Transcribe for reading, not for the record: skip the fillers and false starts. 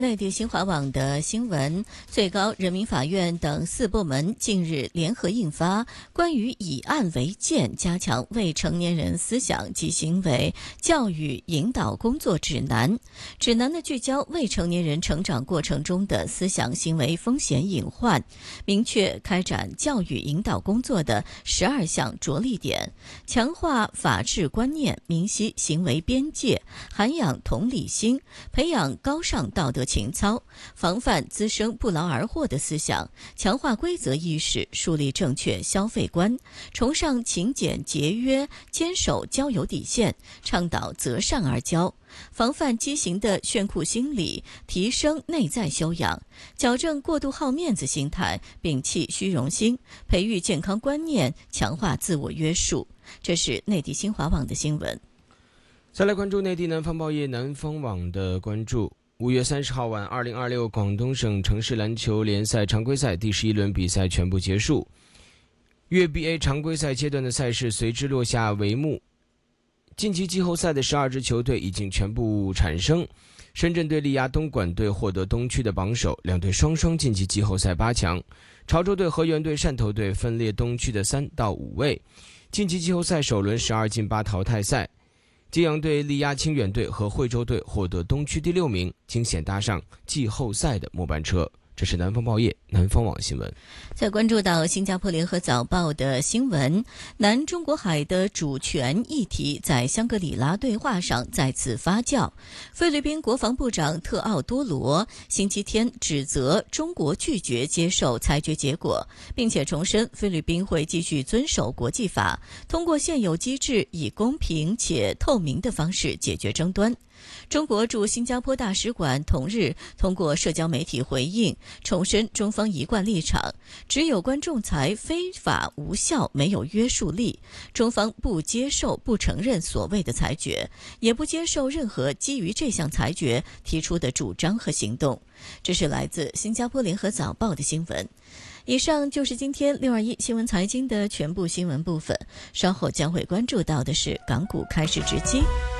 内地新华网的新闻，最高人民法院等4部门近日联合印发关于以案为鉴加强未成年人思想及行为教育引导工作指南。指南的聚焦未成年人成长过程中的思想行为风险隐患，明确开展教育引导工作的12项着力点，强化法治观念，明晰行为边界，涵养同理心，培养高尚道德情操，防范滋生不劳而获的思想，强化规则意识，树立正确消费观，崇尚勤俭节约，坚守交友底线，倡导择善而交，防范畸形的炫酷心理，提升内在修养，矫正过度好面子心态，摒弃虚荣心，培育健康观念，强化自我约束。这是内地新华网的新闻。 再来关注内地南方报业南方网的关注。5月30号晚，2026广东省城市篮球联赛常规赛第11轮比赛全部结束，粤 BA 常规赛阶段的赛事随之落下帷幕。晋级季后赛的12支球队已经全部产生，深圳队力压东莞队获得东区的榜首，两队双双晋级季后赛8强。潮州队和原队汕头队分列东区的3到5位，晋级季后赛首轮12进8淘汰赛。揭阳队力压清远队和惠州队获得东区第6名，惊险搭上季后赛的末班车。这是南方报业南方网新闻。 再关注到新加坡联合早报的新闻，南中国海的主权议题在香格里拉对话上再次发酵。菲律宾国防部长特奥多罗星期天指责中国拒绝接受裁决结果，并且重申菲律宾会继续遵守国际法，通过现有机制以公平且透明的方式解决争端。中国驻新加坡大使馆同日通过社交媒体回应，重申中方一贯立场，指有关仲裁非法无效，没有约束力，中方不接受不承认所谓的裁决，也不接受任何基于这项裁决提出的主张和行动。这是来自新加坡联合早报的新闻。以上就是今天621新闻财经的全部新闻部分，稍后将会关注到的是港股开市直击。